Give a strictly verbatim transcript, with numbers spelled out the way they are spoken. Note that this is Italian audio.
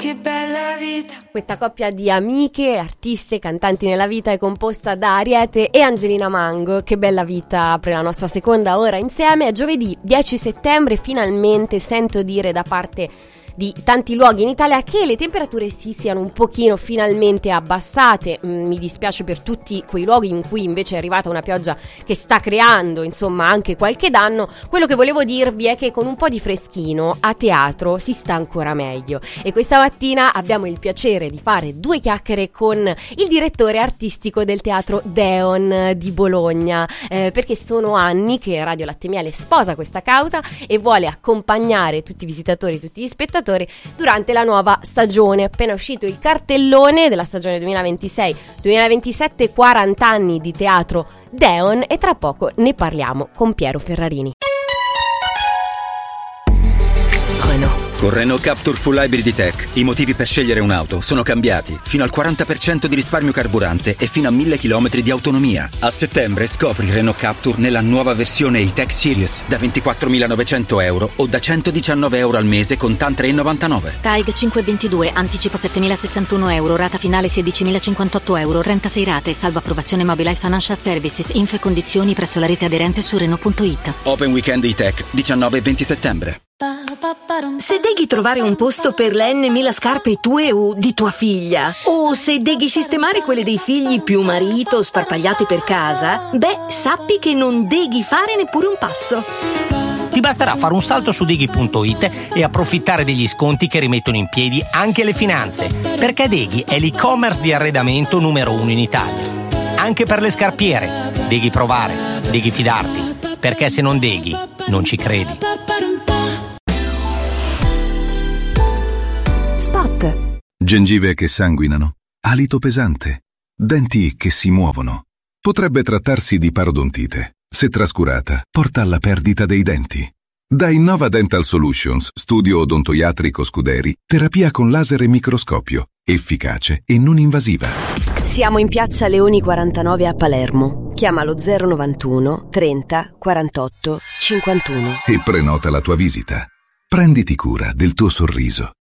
che bella vita. Questa coppia di amiche, artiste, cantanti nella vita è composta da Ariete e Angelina Mango. Che bella vita apre la nostra seconda ora insieme. È giovedì dieci settembre, finalmente sento dire da parte di tanti luoghi in Italia che le temperature si siano un pochino finalmente abbassate. Mm, mi dispiace per tutti quei luoghi in cui invece è arrivata una pioggia che sta creando insomma anche qualche danno. Quello che volevo dirvi è che con un po' di freschino a teatro si sta ancora meglio, e questa mattina abbiamo il piacere di fare due chiacchiere con il direttore artistico del teatro Deon di Bologna, eh, perché sono anni che Radio Latte Miele sposa questa causa e vuole accompagnare tutti i visitatori, tutti gli spettatori durante la nuova stagione. Appena uscito il cartellone della stagione duemilaventisei duemilaventisette, quaranta anni di teatro Deon, e tra poco ne parliamo con Piero Ferrarini. Con Renault Captur Full Hybrid Tech i motivi per scegliere un'auto sono cambiati. Fino al quaranta per cento di risparmio carburante e fino a mille chilometri di autonomia. A settembre scopri Renault Captur nella nuova versione E-Tech Series da ventiquattromilanovecento euro o da centodiciannove euro al mese con TAN tre virgola novantanove. T A E G cinque ventidue, anticipo settemilasessantuno euro, rata finale sedicimilacinquantotto euro, trentasei rate, salvo approvazione Mobilize Financial Services, info e condizioni presso la rete aderente su Renault punto it. Open Weekend E-Tech diciannove e venti settembre. Se deghi trovare un posto per le n mila scarpe tue o di tua figlia, o se deghi sistemare quelle dei figli più marito sparpagliate per casa, beh, sappi che non deghi fare neppure un passo. Ti basterà fare un salto su Deghi punto it e approfittare degli sconti che rimettono in piedi anche le finanze, perché Deghi è l'e-commerce di arredamento numero uno in Italia. Anche per le scarpiere, Deghi provare, Deghi fidarti, perché se non Deghi non ci credi. Spot. Gengive che sanguinano, alito pesante, denti che si muovono. Potrebbe trattarsi di parodontite. Se trascurata, porta alla perdita dei denti. Da Innova Dental Solutions, studio odontoiatrico Scuderi, terapia con laser e microscopio, efficace e non invasiva. Siamo in piazza Leoni quarantanove a Palermo. Chiamalo zero novantuno trenta quarantotto cinquantuno e prenota la tua visita. Prenditi cura del tuo sorriso.